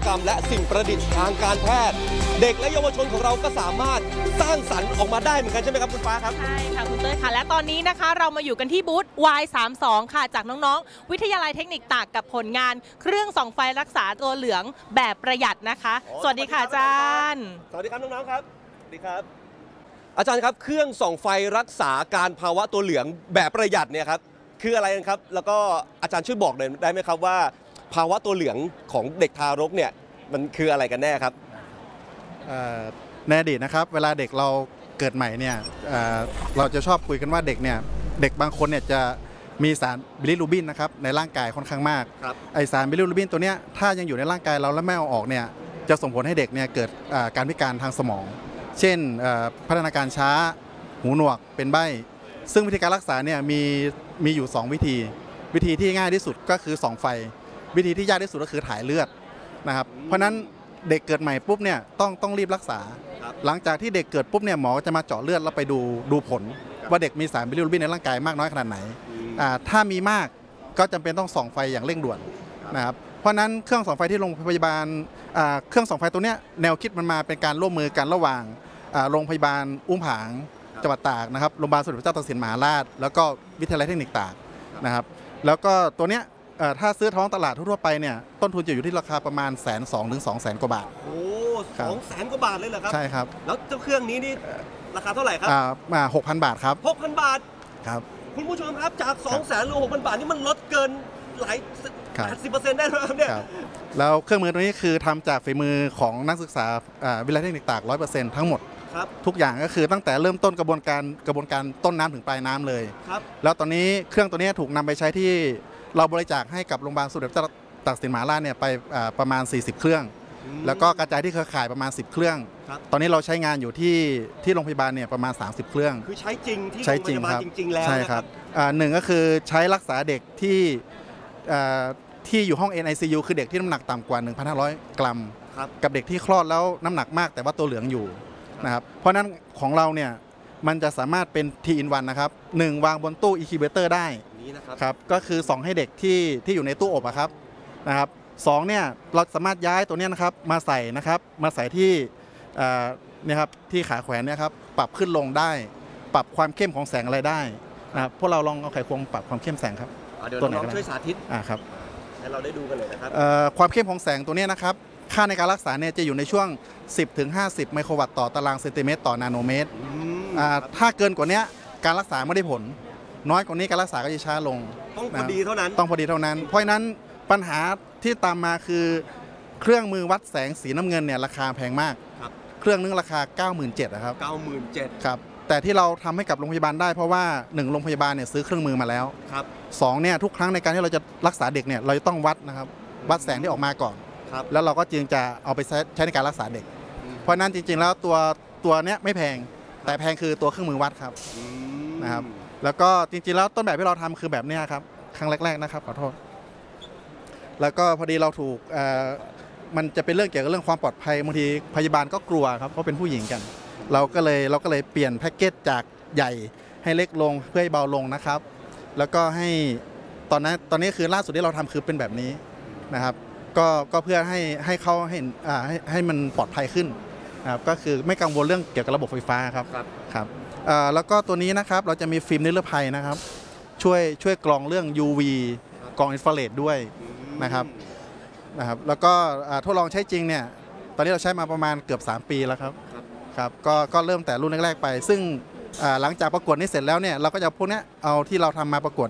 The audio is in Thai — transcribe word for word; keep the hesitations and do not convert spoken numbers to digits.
กรรมและสิ่งประดิษฐ์ทางการแพทย์เด็กและเยาวชนของเราก็สามารถสร้างสรรค์ออกมาได้เหมือนกันใช่ไหมครับคุณฟ้าครับใช่ค่ะคุณเต้ยค่ะและตอนนี้นะคะเรามาอยู่กันที่บูธ วาย สามสิบสอง ค่ะจากน้องๆวิทยาลัยเทคนิคตากกับผลงานเครื่องส่องไฟรักษาตัวเหลืองแบบประหยัดนะคะสวัสดีค่ะอาจารย์สวัสดีครับน้องๆครับสวัสดีครับอาจารย์ครับเครื่องส่องไฟรักษาการภาวะตัวเหลืองแบบประหยัดเนี่ยครับคืออะไรครับแล้วก็อาจารย์ช่วยบอกหน่อยได้ไหมครับว่าภาวะตัวเหลืองของเด็กทารกเนี่ยมันคืออะไรกันแน่ครับในอดีตนะครับเวลาเด็กเราเกิดใหม่เนี่ยเราจะชอบคุยกันว่าเด็กเนี่ยเด็กบางคนเนี่ยจะมีสารบิลิรูบินนะครับในร่างกายค่อนข้างมากไอสารบิลิรูบินตัวเนี้ยถ้ายังอยู่ในร่างกายเราแล้วไม่เอาออกเนี่ยจะส่งผลให้เด็กเนี่ยเกิดการพิการทางสมองเช่นพัฒนาการช้าหูหนวกเป็นใบ้ซึ่งวิธีการรักษาเนี่ยมีมีอยู่สองวิธีวิธีที่ง่ายที่สุดก็คือส่องไฟวิธีที่ยากที่สุดก็คือถ่ายเลือดนะครับเพราะนั้นเด็กเกิดใหม่ปุ๊บเนี่ยต้องต้องรีบรักษาหลังจากที่เด็กเกิดปุ๊บเนี่ยหมอจะมาเจาะเลือดแล้วไปดูดูผลว่าเด็กมีสารบิลิรูบินในร่างกายมากน้อยขนาดไหนถ้ามีมากก็จำเป็นต้องส่องไฟอย่างเร่งด่วนนะครับเพราะนั้นเครื่องส่องไฟที่โรงพยาบาลเครื่องส่องไฟตัวนี้แนวคิดมันมาเป็นการร่วมมือกันระหว่างโรงพยาบาลอุ้มผางจังหวัดตากนะครับโรงพยาบาลสมเด็จพระเจ้าตากสินมหาราชแล้วก็วิทยาลัยเทคนิคตากนะครับแล้วก็ตัวเนี้ยถ้าซื้อท้องตลาดทั่วไปเนี่ยต้นทุนจะอยู่ที่ราคาประมาณแสนสองถึงสองแสนกว่าบาทโอ้สองแสนกว่าบาทเลยเหรอครับใช่ครับแล้วเจ้าเครื่องนี้นี่ราคาเท่าไหร่ครับอ่าหกพันบาทครับหกพันบาทครับคุณผู้ชมครับจากสองแสนเหลือหกพันบาทนี่มันลดเกินหลายแปดสิบเปอร์เซ็นต์ได้แล้วครับเนี่ยแล้วเครื่องมือตัวนี้คือทำจากฝีมือของนักศึกษาวิทยาลัยเทคนิคตากร้อยเปอร์เซ็นต์ทั้งหมดทุกอย่างก็คือตั้งแต่เริ่มต้นกระบวนการกระบวนการต้นน้ำถึงปลายน้ำเลยแล้วตอนนี้เครื่องตัวนี้ถูกนำไปใช้ที่เราบริจาคให้กับโรงพยาบาลสมเด็จพระเจ้าตากสินมหาราชเนี่ยไปประมาณสี่สิบเครื่องแล้วก็กระจายที่เครือข่ายประมาณสิบเครื่องตอนนี้เราใช้งานอยู่ที่ที่โรงพยาบาลเนี่ยประมาณสามสิบเครื่องคือใช้จริงที่โรงพยาบาลจริงๆแล้วใช่ครับหนึ่งก็คือใช้รักษาเด็กที่ที่อยู่ห้อง เอ็น ไอ ซี ยู คือเด็กที่น้ำหนักต่ำกว่า หนึ่งพันห้าร้อย กรัมกับเด็กที่คลอดแล้วน้ำหนักมากแต่ว่าตัวเหลืองอยู่นะครับเพราะนั้นของเราเนี่ยมันจะสามารถเป็น ที อิน วัน นะครับหนึ่งวางบนตู้ incubator ได้ครับก็คือส่องให้เด็กที่ที่อยู่ในตู้อบครับนะครับสองเนี่ยเราสามารถย้ายตัวนี้นะครับมาใส่นะครับมาใส่ที่เนี่ยครับที่ขาแขวนเนี่ยครับปรับขึ้นลงได้ปรับความเข้มของแสงอะไรได้นะครับพวกเราลองเอาไขควงปรับความเข้มแสงครับเดี๋ยวน้องช่วยสาธิตอ่าครับให้เราได้ดูกันเลยนะครับความเข้มของแสงตัวนี้นะครับค่าในการรักษาเนี่ยจะอยู่ในช่วง สิบถึงห้าสิบ ไมโครวัตต์ต่อตารางเซนติเมตรต่อนาโนเมตรถ้าเกินกว่านี้การรักษาไม่ได้ผลน้อยกว่านี้การรักษาก็จะช้าลงต้องพอดีเท่านั้นต้องพอดีเท่านั้นเพราะฉะนั้นปัญหาที่ตามมาคือเครื่องมือวัดแสงสีน้ำเงินเนี่ยราคาแพงมากเครื่องนึงราคา เก้าหมื่นเจ็ดพัน นะครับเก้าหมื่นเจ็ดพันครับแต่ที่เราทำให้กับโรงพยาบาลได้เพราะว่าหนึ่งโรงพยาบาลเนี่ยซื้อเครื่องมือมาแล้วครับสองเนี่ยทุกครั้งในการที่เราจะรักษาเด็กเนี่ยเราจะต้องวัดนะครับวัดแสงที่ออกมาก่อนแล้วเราก็จึงจะเอาไปใช้ในการรักษาเด็กเพราะนั้นจริงๆแล้วตัวตัวเนี้ยไม่แพงแต่แพงคือตัวเครื่องมือวัดครับนะครับแล้วก็จริงๆแล้วต้นแบบที่เราทำคือแบบนี้ครับครั้งแรกๆนะครับขอโทษแล้วก็พอดีเราถูกมันจะเป็นเรื่องเกี่ยวกับเรื่องความปลอดภัยบางทีพยาบาลก็กลัวครับเพราะเป็นผู้หญิงกันเราก็เลยเราก็เลยเปลี่ยนแพ็กเกจจากใหญ่ให้เล็กลงเพื่อให้เบาลงนะครับแล้วก็ให้ตอนนั้นตอนนี้คือล่าสุดที่เราทำคือเป็นแบบนี้นะครับก็ก็เพื่อให้ให้เขาให้ให้ให้มันปลอดภัยขึ้นนะครับก็คือไม่กังวลเรื่องเกี่ยวกับระบบไฟฟ้าครับครับแล้วก็ตัวนี้นะครับเราจะมีฟิล์มนิรภัยนะครับช่วยช่วยกรองเรื่อง ยู วี กรองอินฟราเรดด้วยนะครับนะครับแล้วก็ทดลองใช้จริงเนี่ยตอนนี้เราใช้มาประมาณเกือบสามปีแล้วครับครับก็ก็เริ่มแต่รุ่นแรกๆไปซึ่งหลังจากประกวดนี้เสร็จแล้วเนี่ยเราก็จะพวกนี้เอาที่เราทำมาประกวด